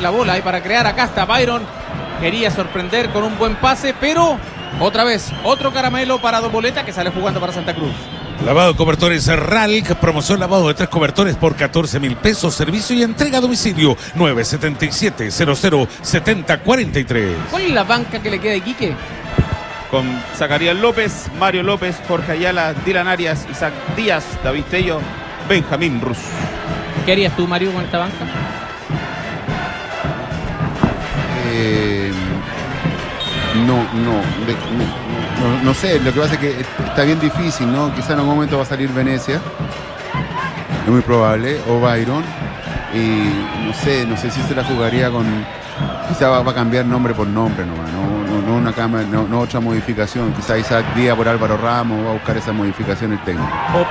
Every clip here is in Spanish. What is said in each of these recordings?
la bola y para crear. Acá está Byron. Quería sorprender con un buen pase, pero otra vez, otro caramelo para Doboleta que sale jugando para Santa Cruz. Lavado de cobertores RALC, promoción lavado de 3 cobertores por 14.000 pesos, servicio y entrega a domicilio 977-00-7043. ¿Cuál es la banca que le queda a Iquique? Con Zacarías López, Mario López, Jorge Ayala, Dylan Arias, Isaac Díaz, David Tello, Benjamín Rus. ¿Qué harías tú, Mario, con esta banca? No sé, lo que pasa es que está bien difícil, ¿no? Quizá en algún momento va a salir Venecia, es muy probable, o Byron, y no sé si se la jugaría con, quizá va a cambiar nombre por nombre nomás, no otra modificación, quizá Isaac Díaz por Álvaro Ramos, va a buscar esa modificación el técnico.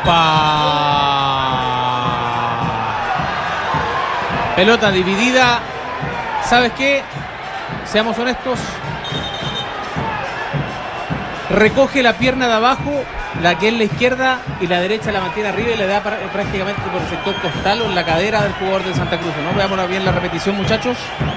¡Opa! Pelota dividida. ¿Sabes qué? Seamos honestos. Recoge la pierna de abajo, la que es la izquierda, y la derecha la mantiene arriba y le da prácticamente por el sector costal o en la cadera del jugador de Santa Cruz, ¿no? Veámosla bien la repetición, muchachos.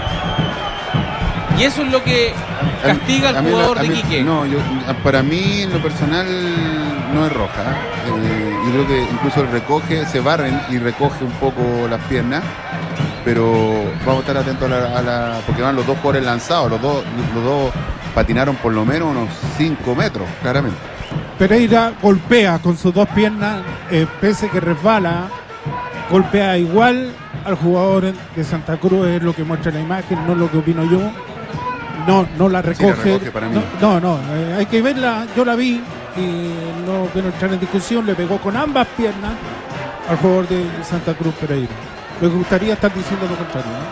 Y eso es lo que castiga al jugador de Iquique. Para mí, en lo personal, no es roja. Yo creo que incluso se barren y recoge un poco las piernas. Pero vamos a estar atentos porque van los dos jugadores lanzados, los dos patinaron por lo menos unos 5 metros, claramente. Pereira golpea con sus dos piernas, pese que resbala, golpea igual al jugador de Santa Cruz, es lo que muestra la imagen, no lo que opino yo. No la recoge. Sí, la recoge para mí. Hay que verla, yo la vi y no quiero entrar en discusión, le pegó con ambas piernas al jugador de Santa Cruz Pereira. Me gustaría estar diciendo lo contrario, ¿no?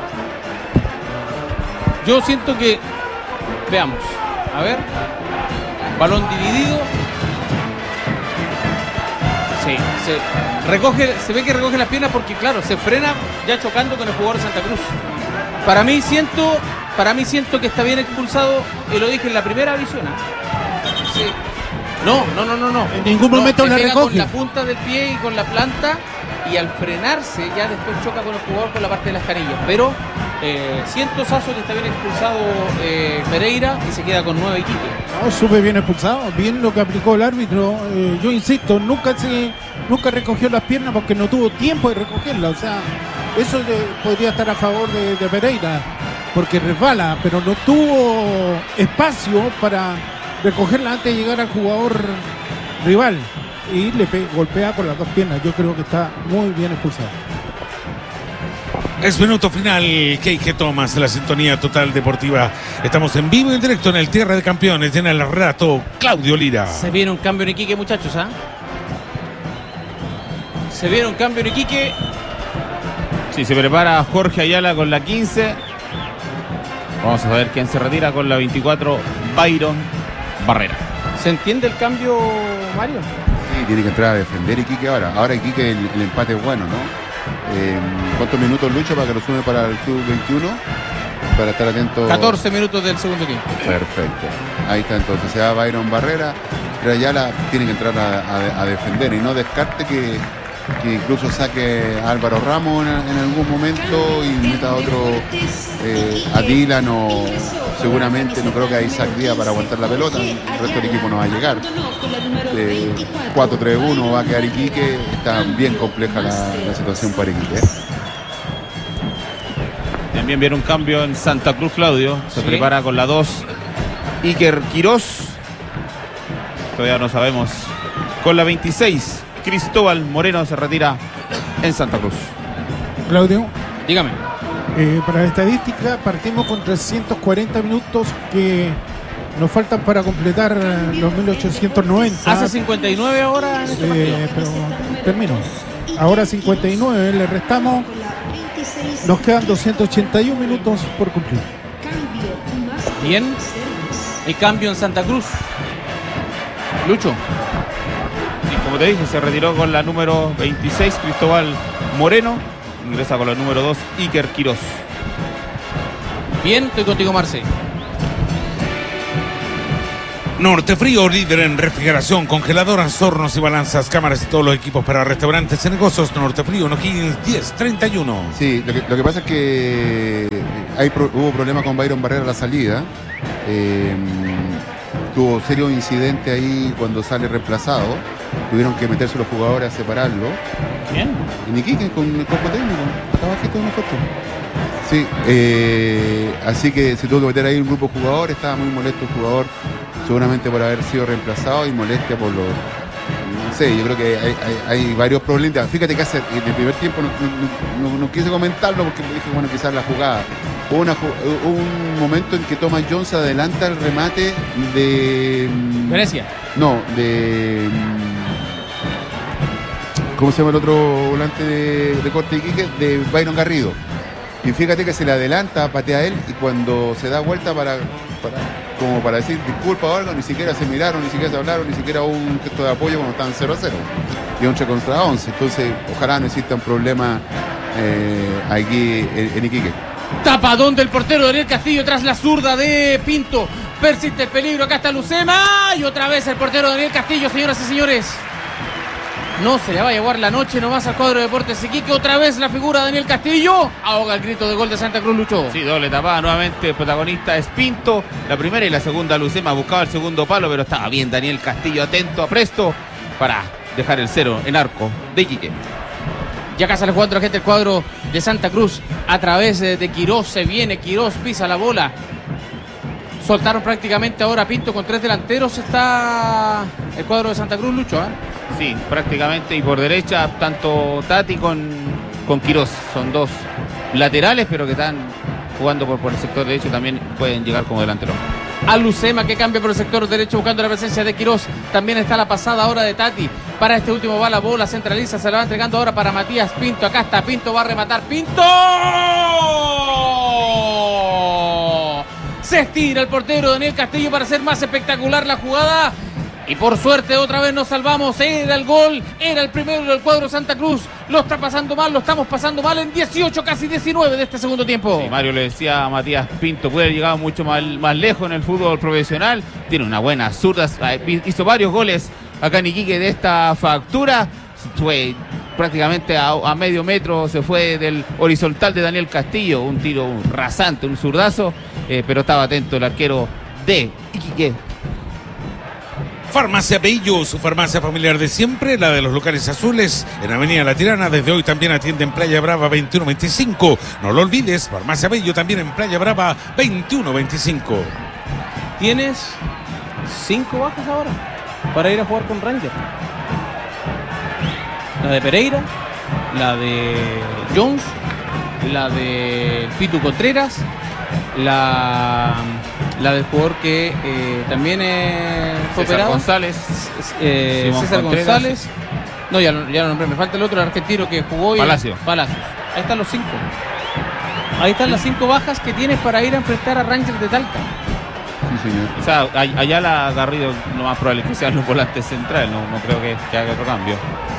Yo siento que, veamos, a ver, balón dividido. Sí, se ve que recoge las piernas porque, claro, se frena ya chocando con el jugador de Santa Cruz. Para mí siento que está bien expulsado, y lo dije en la primera visión. Sí. No. En ningún momento la recoge. Con la punta del pie y con la planta, y al frenarse ya después choca con el jugador con la parte de las canillas. Pero siento, Sasso, que está bien expulsado Pereira y se queda con 9 Iquique. No, súper bien expulsado, bien lo que aplicó el árbitro. Yo insisto, nunca recogió las piernas porque no tuvo tiempo de recogerlas. O sea, eso podría estar a favor de Pereira, porque resbala, pero no tuvo espacio para recogerla antes de llegar al jugador rival. Y le golpea con las dos piernas. Yo creo que está muy bien expulsado. Es minuto final, Keike Thomas, la sintonía total deportiva. Estamos en vivo y en directo en el Tierra de Campeones, en el rato Claudio Lira. Se viene un cambio en Iquique, muchachos, ¿ah? Se viene un cambio en Iquique. Sí, se prepara Jorge Ayala con la 15. Vamos a ver quién se retira con la 24, Byron Barrera. ¿Se entiende el cambio, Mario? Sí, tiene que entrar a defender Iquique ahora. Ahora Iquique el empate es bueno, ¿no? ¿Cuántos minutos, Lucho, para que lo sume para el sub-21? Para estar atento. 14 minutos del segundo tiempo. Perfecto. Ahí está entonces. Se va Byron Barrera. Pero Ayala tiene que entrar a defender y no descarte que incluso saque a Álvaro Ramos en algún momento y meta a otro, a Dylan, o seguramente no creo que a Isaac Díaz para aguantar la pelota. El resto del equipo no va a llegar. 4-3-1 va a quedar Iquique. Está bien compleja la situación para Iquique. También viene un cambio en Santa Cruz, Claudio. Se prepara con la 2 Iker Quirós. Todavía no sabemos. Con la 26 Cristóbal Moreno se retira en Santa Cruz. Claudio, dígame. Para la estadística partimos con 340 minutos que nos faltan para completar los 1890. Hace 59 ahora. Pero termino. Ahora 59, le restamos. Nos quedan 281 minutos por cumplir. Bien. Y cambio en Santa Cruz. Lucho. Como te dije, se retiró con la número 26 Cristóbal Moreno. Ingresa con la número 2 Iker Quirós. Bien, estoy contigo, Marce. Nortefrío, líder en refrigeración, congeladoras, hornos y balanzas, cámaras y todos los equipos para restaurantes y negocios. Nortefrío, O'Higgins 1031. Sí, lo que pasa es que hubo problemas con Byron Barrera a la salida. Tuvo serios incidentes ahí cuando sale reemplazado. Tuvieron que meterse los jugadores a separarlo. ¿Quién? En Iquique, con el cuerpo técnico. Acá abajito de una foto. Sí, así que se tuvo que meter ahí un grupo de jugadores. Estaba muy molesto el jugador, seguramente por haber sido reemplazado, y molestia por los... No sé, yo creo que hay varios problemas. Fíjate que en el primer tiempo no quise comentarlo porque dije, bueno, quizás la jugada. Hubo un momento en que Thomas Jones adelanta el remate de... Venecia. No, de... ¿Cómo se llama el otro volante de corte de Iquique? De Byron Garrido. Y fíjate que se le adelanta, patea a él, y cuando se da vuelta como para decir disculpa o algo, ni siquiera se miraron, ni siquiera se hablaron, ni siquiera hubo un gesto de apoyo cuando estaban 0-0. Y 11 contra 11. Entonces, ojalá no existan problemas aquí en Iquique. Tapadón del portero Daniel Castillo tras la zurda de Pinto. Persiste el peligro, acá está Lucema. Y otra vez el portero Daniel Castillo, señoras y señores. No se le va a llevar la noche nomás al cuadro de Deportes Iquique. Otra vez la figura de Daniel Castillo. Ahoga el grito de gol de Santa Cruz, Lucho. Sí, doble tapada nuevamente. El protagonista es Pinto. La primera y la segunda Lucema buscaba el segundo palo, pero estaba bien Daniel Castillo, atento, presto para dejar el 0 en arco de Iquique. Ya acá sale jugando la gente del cuadro de Santa Cruz a través de Quirós. Se viene Quirós, pisa la bola. Soltaron prácticamente ahora Pinto con 3 delanteros. Está el cuadro de Santa Cruz, Lucho, ¿eh? Sí, prácticamente, y por derecha tanto Tati con Quirós. Son dos laterales, pero que están jugando por el sector derecho, también pueden llegar como delantero. A Lucema, que cambia por el sector derecho buscando la presencia de Quirós. También está la pasada ahora de Tati. Para este último va la bola, centraliza, se la va entregando ahora para Matías Pinto. Acá está Pinto, va a rematar Pinto. Se estira el portero Daniel Castillo para hacer más espectacular la jugada. Y por suerte otra vez nos salvamos. Era el gol, era el primero del cuadro Santa Cruz. Lo está pasando mal, lo estamos pasando mal en 18, casi 19 de este segundo tiempo. Sí, Mario le decía a Matías Pinto, puede haber llegado mucho más lejos en el fútbol profesional. Tiene una buena zurda, hizo varios goles acá en Iquique de esta factura. Fue prácticamente a medio metro, se fue del horizontal de Daniel Castillo. Un tiro rasante, un zurdazo, pero estaba atento el arquero de Iquique. Farmacia Bello, su farmacia familiar de siempre, la de los locales azules, en Avenida La Tirana. Desde hoy también atiende en Playa Brava 2125. No lo olvides, Farmacia Bello también en Playa Brava 2125. Tienes 5 bajas ahora para ir a jugar con Ranger. La de Pereira, la de Jones, la de Pitu Contreras, la del jugador que también fue César operado. González. César González. No, ya lo nombré. Me falta el otro, el argentino que jugó. Palacios. Ahí están los 5. Ahí están las 5 bajas que tienes para ir a enfrentar a Rangers de Talca. Sí, señor. O sea, Ayala Garrido, lo más probable es que sean los volantes centrales. No creo que haga otro cambio.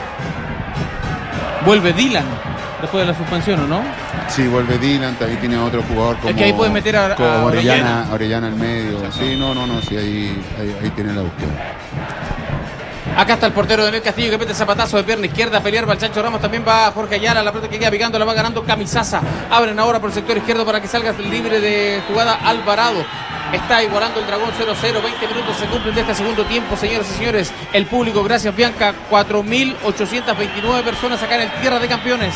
Vuelve Dylan después de la suspensión, ¿o no? Sí, vuelve Dylan, también tiene otro jugador como... Es que ahí puede meter a Orellana al medio. Sí, no, sí, ahí tiene la búsqueda. Acá está el portero Daniel Castillo que mete zapatazo de pierna izquierda a pelear. Va el Chancho Ramos, también va Jorge Ayala. La pelota que queda picando la va ganando Camisaza. Abren ahora por el sector izquierdo para que salga libre de jugada Alvarado. Está igualando el Dragón 0-0. 20 minutos se cumplen de este segundo tiempo, señoras y señores. El público, gracias Bianca, 4.829 personas acá en el Tierra de Campeones.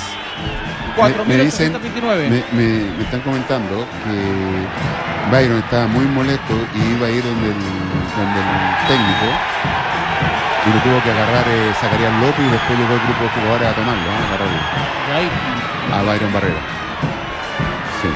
4.829. Me están comentando que Byron estaba muy molesto y iba a ir donde el técnico. Y lo tuvo que agarrar Zacarías López y después llegó el grupo de jugadores a tomarlo, agarrarlo. A Byron Barrera. Sí.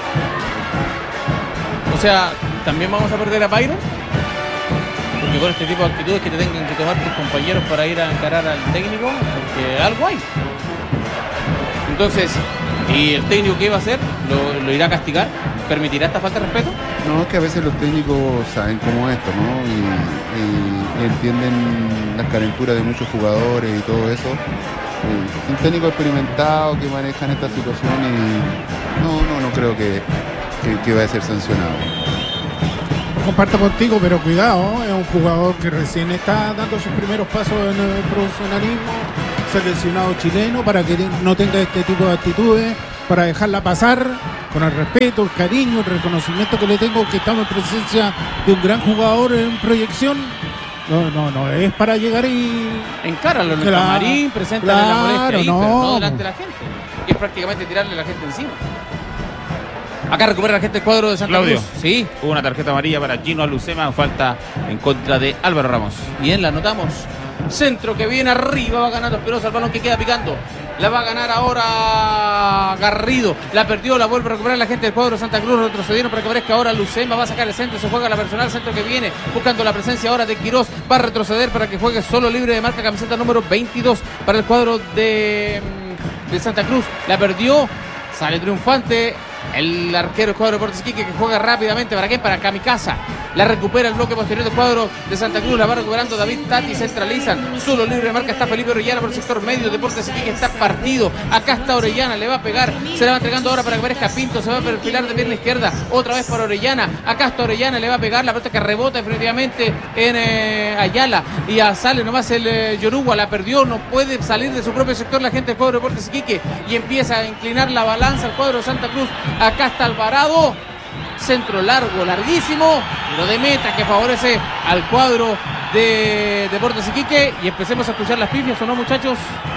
O sea, ¿también vamos a perder a Byron? Porque con este tipo de actitudes que te tengan que tomar tus compañeros para ir a encarar al técnico, porque algo hay. Entonces, ¿y el técnico qué va a hacer? ¿Lo irá a castigar? ¿Permitirá esta falta de respeto? No, es que a veces los técnicos saben cómo es esto, ¿no? Y entienden las calenturas de muchos jugadores y todo eso. Un técnico experimentado que maneja en esta situación y no creo que vaya a ser sancionado. Comparto contigo, pero cuidado, es un jugador que recién está dando sus primeros pasos en el profesionalismo, seleccionado chileno, para que no tenga este tipo de actitudes, para dejarla pasar. con el respeto, el cariño, el reconocimiento que le tengo, que estamos en presencia de un gran jugador en proyección. No, es para llegar y... Encáralo en el Claro, camarín, preséntale claro, la molestia ahí, no. pero no delante de la gente. Que es prácticamente tirarle a la gente encima. Acá recupera la gente el cuadro de Santa Claudio. Cruz. Sí, Hubo una tarjeta amarilla para Gino Alucema, falta en contra de Álvaro Ramos. bien, la anotamos. Centro que viene arriba, va ganando Espinosa, el balón que queda picando. La va a ganar ahora Garrido. La perdió, la vuelve a recuperar la gente del cuadro de Santa Cruz. Retrocedieron para que aparezca ahora Lucema. Va a sacar el centro, se juega la personal. Centro que viene buscando la presencia ahora de Quirós. Va a retroceder para que juegue solo libre de marca. Camiseta número 22 para el cuadro de Santa Cruz. La perdió, sale triunfante el arquero del cuadro de Deportes Iquique, que juega rápidamente. ¿Para qué? Para Kamikaza. La recupera el bloque posterior del cuadro de Santa Cruz. La va recuperando David Tati. Centralizan. Solo libre de marca está Felipe Orellana por el sector medio. Deportes Iquique está partido. Acá está Orellana. Le va a pegar. Se la va entregando ahora para que aparezca Pinto. Se va a perfilar de pierna izquierda. Otra vez para Orellana. Acá está Orellana. Le va a pegar. La pelota que rebota definitivamente en Ayala. Y sale nomás el Yoruba. La perdió. No puede salir de su propio sector la gente del cuadro de Deportes Iquique. Y empieza a inclinar la balanza al cuadro de Santa Cruz. Acá está Alvarado. Centro largo, larguísimo, pero de meta que favorece al cuadro de Deportes Iquique. Y empecemos a escuchar las pifias, ¿o no, muchachos?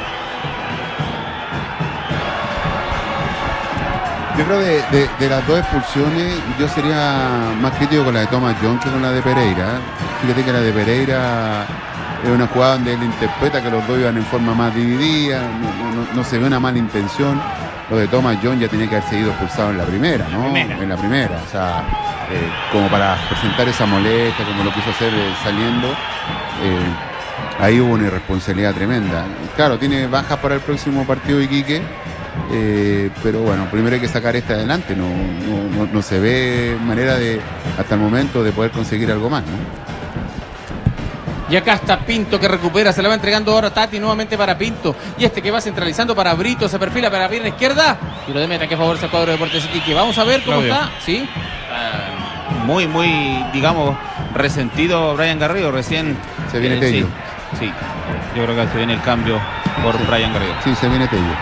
Yo creo de las dos expulsiones, yo sería más crítico con la de Thomas John que con la de Pereira. Fíjate que la de Pereira es una jugada donde él interpreta que los dos iban en forma más dividida, no se ve una mala intención. Lo de Thomas John ya tenía que haber seguido expulsado en la primera, ¿no? En la primera, o sea, como para presentar esa molestia, como lo quiso hacer saliendo, ahí hubo una irresponsabilidad tremenda. Claro, tiene bajas para el próximo partido de Iquique, pero bueno, primero hay que sacar esta adelante, no se ve manera de, hasta el momento, de poder conseguir algo más, ¿no? Y acá está Pinto que recupera, se la va entregando ahora Tati nuevamente para Pinto. Y que va centralizando para Brito, se perfila para la pierna izquierda. Y lo de meta que favorece al cuadro de Deportes Iquique. Vamos a ver cómo Claudio. está. Sí. Muy, digamos, resentido Brian Garrido. Recién Se viene Tello. Sí, yo creo que se viene el cambio por Brian Garrido. Sí, se viene Tello.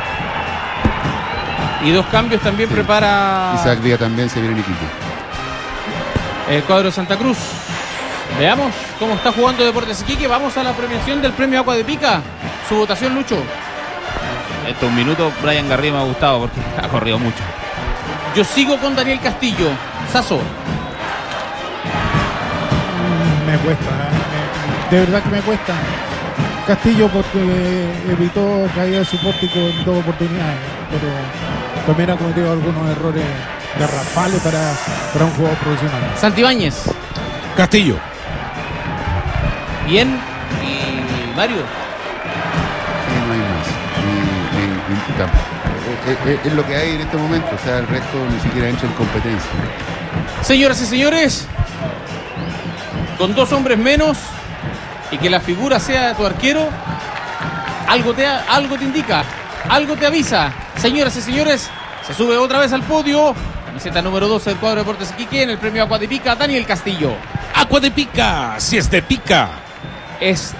Y dos cambios también Sí. prepara Isaac Díaz también se viene en Iquique. el cuadro de Santa Cruz. Veamos cómo está jugando Deportes Iquique. Vamos a la premiación del premio Agua de Pica. Su votación, Lucho. Estos minutos Brian Garrido me ha gustado porque ha corrido mucho. Yo sigo con Daniel Castillo. Sasso. Me cuesta, de verdad que me cuesta. Castillo porque evitó caída de su pórtico en dos oportunidades, pero también ha cometido algunos errores garrafales para un jugador profesional. Santibáñez. Castillo. Bien. Y Mario. Sí, no hay más. Es lo que hay en este momento, o sea, el resto ni siquiera entra en competencia. Señoras y señores, con dos hombres menos y que la figura sea tu arquero, algo te indica, algo te avisa. Señoras y señores, se sube otra vez al podio. Camiseta número 12 del cuadro de Deportes Iquique en el premio Agua de Pica, Daniel Castillo. Agua de Pica, si es de pica. Es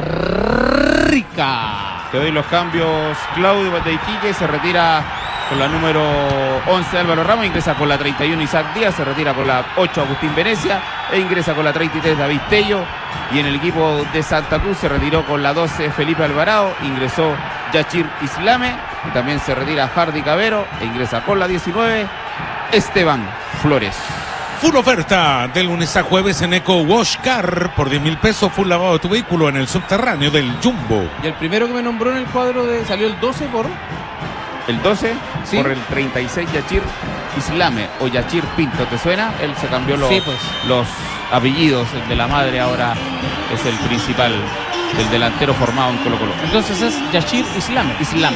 rica. Te doy los cambios. Claudio de Iquique se retira con la número 11 Álvaro Ramos, ingresa con la 31 Isaac Díaz, se retira con la 8 Agustín Venecia e ingresa con la 33 David Tello. Y en el equipo de Santa Cruz se retiró con la 12 Felipe Alvarado, ingresó Yachir Islame y también se retira Hardy Cabero e ingresa con la 19 Esteban Flores. Full oferta de lunes a jueves en Eco Wash Car. Por 10.000 pesos, full lavado de tu vehículo en el subterráneo del Jumbo. Y el primero que me nombró en el cuadro salió el 12 por... El 12 Sí. por el 36 Yachir Islame o Yachir Pinto, ¿te suena? Él se cambió Sí, pues. los apellidos, el de la madre ahora es el principal, el delantero formado en Colo Colo. Entonces es Yachir Islame.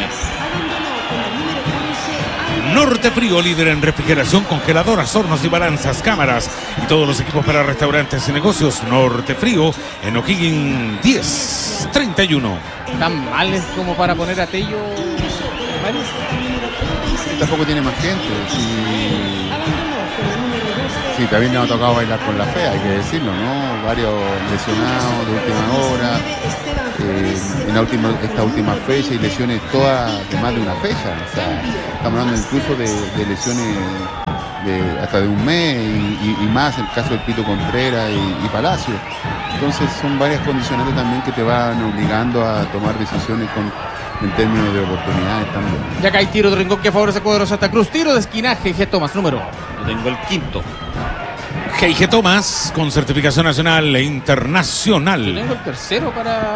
Norte Frío, líder en refrigeración, congeladoras, hornos y balanzas, cámaras y todos los equipos para restaurantes y negocios. Norte Frío en O'Higgins 1031. Tan mal es como para poner a Tello. Mario. Tampoco tiene más gente. Sí, también nos ha tocado bailar con la fea, hay que decirlo, ¿no? Varios lesionados de última hora. esta última fecha y lesiones todas de más de una fecha. O sea, estamos hablando incluso de lesiones hasta de un mes y más, el caso del Pito Contreras y Palacio. Entonces son varias condicionantes también que te van obligando a tomar decisiones en términos de oportunidades también. Ya que hay tiro de rincón que favorece el cuadro de Santa Cruz. Tiro de esquinaje, G. Tomás, número. Yo tengo el quinto. G. Tomás, con certificación nacional e internacional. Yo tengo el tercero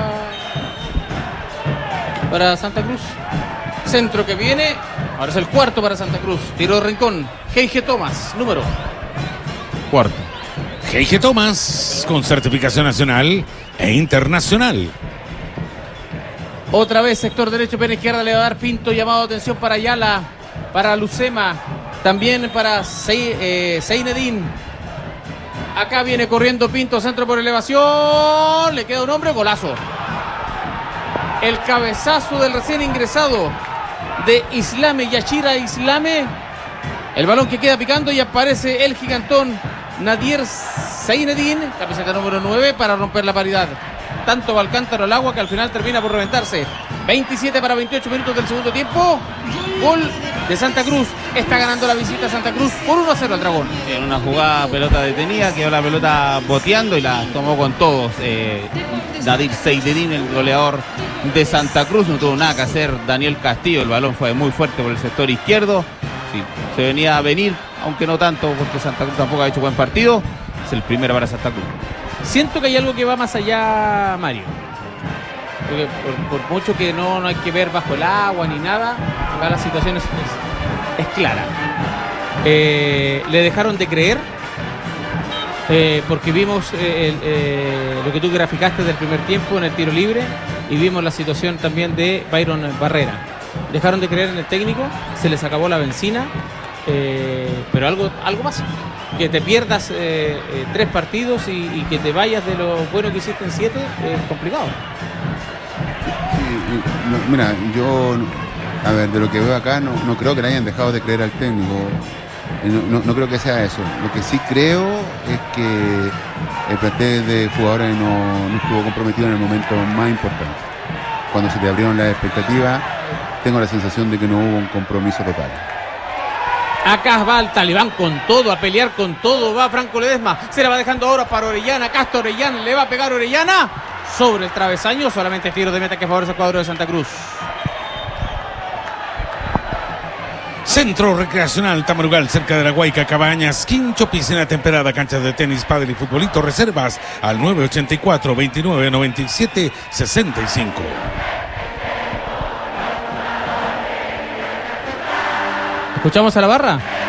para Santa Cruz. Centro que viene. Ahora es el cuarto para Santa Cruz. Tiro de rincón. G. Tomás, número. Cuarto. G. Tomás, con certificación nacional e internacional. Otra vez sector derecho, pena izquierda, le va a dar Pinto. Llamado de atención para Ayala, para Lucema, también para Zeinedine. Acá viene corriendo Pinto, centro por elevación. Le queda un hombre, golazo. El cabezazo del recién ingresado de Islame, Yachira Islame. El balón que queda picando y aparece el gigantón Nadir Zeinedine, camiseta número 9, para romper la paridad. Tanto va el cántaro al agua que al final termina por reventarse. 27 para 28 minutos del segundo tiempo. Gol de Santa Cruz. Está ganando la visita Santa Cruz por 1-0 al Dragón. En una jugada, pelota detenida, quedó la pelota boteando y la tomó con todos. Nadir Zeinedine, el goleador de Santa Cruz, no tuvo nada que hacer Daniel Castillo. El balón fue muy fuerte por el sector izquierdo. Sí, se venía a venir, aunque no tanto, porque Santa Cruz tampoco ha hecho buen partido. Es el primero para Santa Cruz. Siento que hay algo que va más allá, Mario. Porque por mucho que no hay que ver bajo el agua ni nada, acá la situación es clara. Le dejaron de creer, porque vimos lo que tú graficaste del primer tiempo en el tiro libre y vimos la situación también de Byron Barrera. Dejaron de creer en el técnico, se les acabó la benzina, pero algo pasa. Que te pierdas 3 partidos y que te vayas de lo bueno que hiciste en 7 es complicado. Sí, mira, yo, a ver, de lo que veo acá, no creo que le hayan dejado de creer al técnico. No creo que sea eso. Lo que sí creo es que el plantel de jugadores no estuvo comprometido en el momento más importante. Cuando se te abrieron las expectativas, tengo la sensación de que no hubo un compromiso total. Acá va el Talibán con todo, a pelear con todo, va Franco Ledesma, se la va dejando ahora para Orellana, acá está Orellana, le va a pegar Orellana, sobre el travesaño, solamente tiro de meta que favorece al cuadro de Santa Cruz. Centro recreacional Tamarugal, cerca de la Guayca, Cabañas, Quincho, piscina temperada, canchas de tenis, pádel y futbolito. Reservas al 984-2997-65. ¿Escuchamos a la barra?